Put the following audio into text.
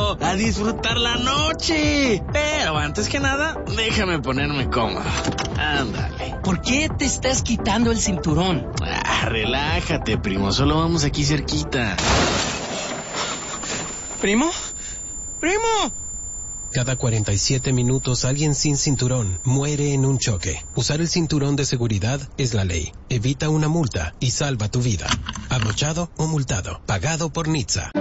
primo, a disfrutar la noche. Pero antes que nada, déjame ponerme cómodo. Ándale. ¿Por qué te estás quitando el cinturón? Relájate, primo, solo vamos aquí cerquita. ¿Primo? ¡Primo! Cada 47 minutos alguien sin cinturón muere en un choque. Usar el cinturón de seguridad es la ley. Evita una multa y salva tu vida. Abrochado o multado. Pagado por NHTSA.